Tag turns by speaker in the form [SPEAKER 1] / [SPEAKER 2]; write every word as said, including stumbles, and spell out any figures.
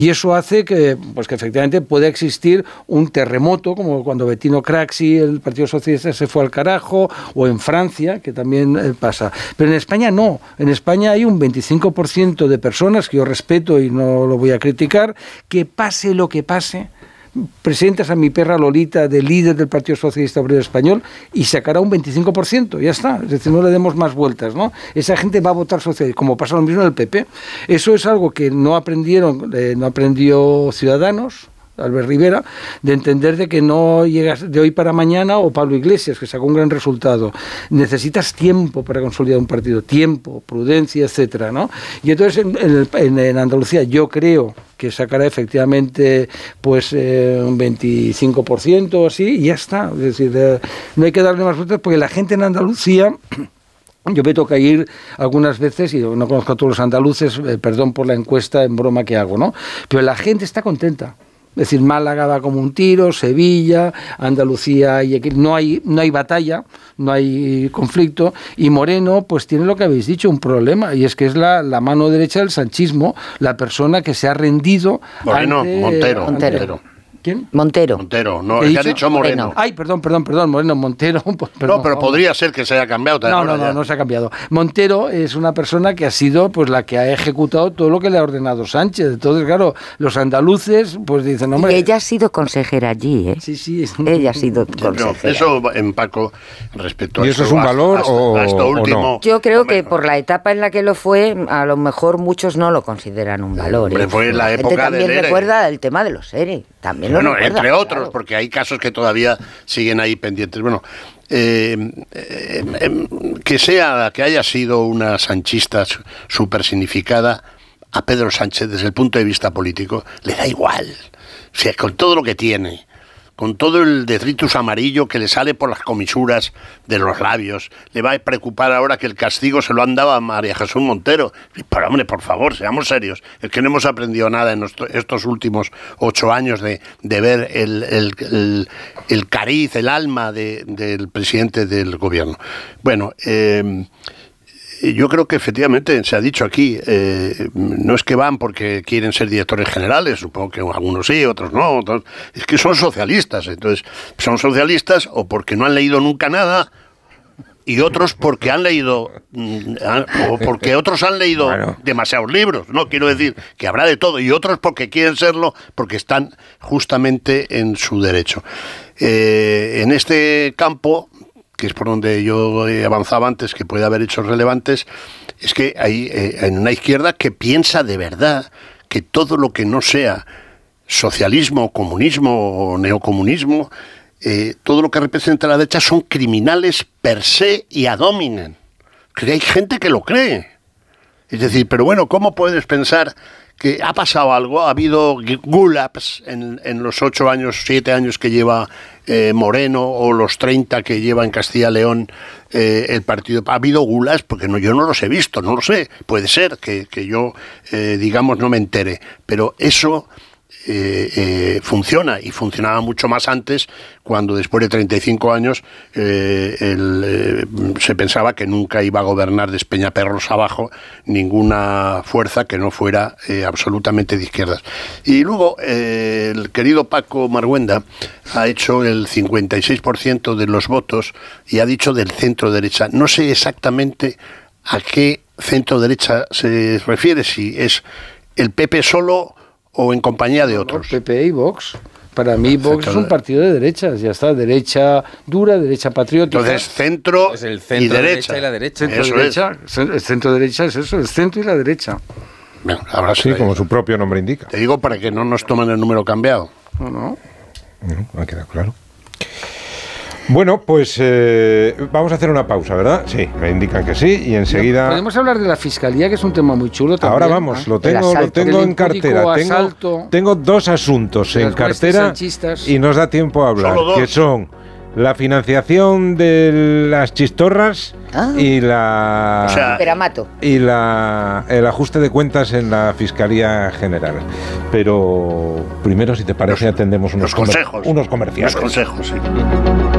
[SPEAKER 1] Y eso hace que, pues que efectivamente pueda existir un terremoto, como cuando Bettino Craxi, el Partido Socialista, se fue al carajo, o en Francia, que también eh, pasa. Pero en España no. En España hay un veinticinco por ciento de personas, que yo respeto y no lo voy a criticar, que pase lo que pase, presentas a mi perra Lolita de líder del Partido Socialista Obrero Español y sacará un veinticinco por ciento, ya está, es decir, no le demos más vueltas, ¿no? Esa gente va a votar socialista, como pasa lo mismo en el P P. Eso es algo que no aprendieron, eh, no aprendió Ciudadanos, Albert Rivera, de entender de que no llegas de hoy para mañana, o Pablo Iglesias, que sacó un gran resultado. Necesitas tiempo para consolidar un partido, tiempo, prudencia, etcétera, ¿no? Y entonces en, en, en, en Andalucía yo creo que sacará efectivamente pues eh, un veinticinco por ciento o así, y ya está. Es decir, eh, no hay que darle más vueltas, porque la gente en Andalucía... Yo me toca ir algunas veces, y no conozco a todos los andaluces, eh, perdón por la encuesta en broma que hago, ¿no? Pero la gente está contenta. Es decir, Málaga va como un tiro, Sevilla, Andalucía, y no hay, no hay batalla, no hay conflicto, y Moreno pues tiene lo que habéis dicho, un problema, y es que es la, la mano derecha del sanchismo, la persona que se ha rendido
[SPEAKER 2] Moreno,
[SPEAKER 1] ante,
[SPEAKER 2] Montero,
[SPEAKER 1] ante,
[SPEAKER 2] Montero.
[SPEAKER 1] ¿Quién?
[SPEAKER 3] Montero.
[SPEAKER 2] Montero, no, es que ha dicho Moreno.
[SPEAKER 1] Moreno. Ay, perdón, perdón, perdón, Moreno, Montero. Perdón,
[SPEAKER 2] no, pero
[SPEAKER 1] no,
[SPEAKER 2] podría ser que se haya cambiado.
[SPEAKER 1] No, no, no, no, no se ha cambiado. Montero es una persona que ha sido pues la que ha ejecutado todo lo que le ha ordenado Sánchez. Entonces, claro, los andaluces pues dicen, hombre...
[SPEAKER 3] Y ella ha sido consejera allí, ¿eh?
[SPEAKER 1] Sí, sí. Es...
[SPEAKER 3] Ella ha sido consejera.
[SPEAKER 2] No, eso en Paco, respecto a
[SPEAKER 4] ¿Y eso es un valor
[SPEAKER 2] hasta,
[SPEAKER 4] o,
[SPEAKER 2] hasta esto último,
[SPEAKER 4] o no?
[SPEAKER 3] Yo creo que por la etapa en la que lo fue, a lo mejor muchos no lo consideran un valor.
[SPEAKER 2] Hombre,
[SPEAKER 3] ¿eh?
[SPEAKER 2] fue la
[SPEAKER 3] la gente
[SPEAKER 2] época
[SPEAKER 3] también
[SPEAKER 2] del E R E.
[SPEAKER 3] recuerda el tema de los E R E. También
[SPEAKER 2] bueno,
[SPEAKER 3] lo recuerda,
[SPEAKER 2] entre otros,
[SPEAKER 3] claro.
[SPEAKER 2] Porque hay casos que todavía siguen ahí pendientes. Bueno, eh, eh, eh, que sea, que haya sido una sanchista súper significada, a Pedro Sánchez, desde el punto de vista político, le da igual. O sea, con todo lo que tiene, con todo el detritus amarillo que le sale por las comisuras de los labios, le va a preocupar ahora que el castigo se lo han dado a María Jesús Montero. Pero hombre, por favor, seamos serios. Es que no hemos aprendido nada en nuestro, estos últimos ocho años de, de ver el, el, el, el cariz, el alma de, del presidente del gobierno. Bueno, eh... yo creo que efectivamente se ha dicho aquí, eh, no es que van porque quieren ser directores generales, supongo que algunos sí, otros no, otros, es que son socialistas, entonces son socialistas o porque no han leído nunca nada, y otros porque han leído, o porque otros han leído bueno. demasiados libros, no quiero decir que habrá de todo, y otros porque quieren serlo, porque están justamente en su derecho. Eh, en este campo, que es por donde yo avanzaba antes, que puede haber hechos relevantes, es que hay eh, en una izquierda que piensa de verdad que todo lo que no sea socialismo, comunismo o neocomunismo, eh, todo lo que representa la derecha son criminales per se y ad hominem. Que hay gente que lo cree. Es decir, pero bueno, ¿cómo puedes pensar que ha pasado algo? Ha habido gulags en, en los ocho años, siete años que lleva eh, Moreno, o los treinta que lleva en Castilla y León eh, el partido. Ha habido gulags, porque no, yo no los he visto, no lo sé. Puede ser que, que yo, eh, digamos, no me entere. Pero eso eh, eh, funciona, y funcionaba mucho más antes, cuando después de treinta y cinco años eh, el, eh, se pensaba que nunca iba a gobernar despeñaperros abajo ninguna fuerza que no fuera eh, absolutamente de izquierdas. Y luego eh, el querido Paco Marguenda ha hecho el cincuenta y seis por ciento de los votos y ha dicho del centro derecha. No sé exactamente a qué centro derecha se refiere, si es el P P solo o en compañía de otros.
[SPEAKER 1] P P y Vox. Para mí Vox es un partido de derechas, ya está, derecha dura, derecha patriótica.
[SPEAKER 2] Entonces centro,
[SPEAKER 5] es el centro
[SPEAKER 2] y derecha.
[SPEAKER 5] derecha y la derecha.
[SPEAKER 1] Centro
[SPEAKER 2] eso
[SPEAKER 1] derecha,
[SPEAKER 2] es.
[SPEAKER 1] El centro derecha es eso, el centro y la derecha.
[SPEAKER 2] Bueno, ahora
[SPEAKER 4] sí, como su propio nombre indica.
[SPEAKER 2] Te digo para que no nos tomen el número cambiado.
[SPEAKER 1] No, no.
[SPEAKER 4] No, ha quedado claro. Bueno, pues eh, vamos a hacer una pausa, ¿verdad? Sí, me indican que sí, y enseguida...
[SPEAKER 1] Podemos hablar de la Fiscalía, que es un tema muy chulo también.
[SPEAKER 4] Ahora vamos, lo tengo, lo tengo en cartera. Tengo, tengo dos asuntos en cartera y nos da tiempo a hablar, que son la financiación de las chistorras ah. y la...
[SPEAKER 3] O sea, Peramato.
[SPEAKER 4] Y la, el ajuste de cuentas en la Fiscalía General. Pero primero, si te parece,
[SPEAKER 2] los,
[SPEAKER 4] atendemos unos,
[SPEAKER 2] los consejos,
[SPEAKER 4] comer, unos comerciales.
[SPEAKER 2] Los consejos, sí.